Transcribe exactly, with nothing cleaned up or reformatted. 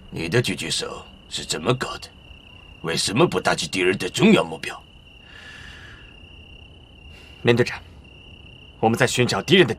你的狙击手是怎么搞的？为什么不打击敌人的重要目标？ 连队长，我们在寻找敌人的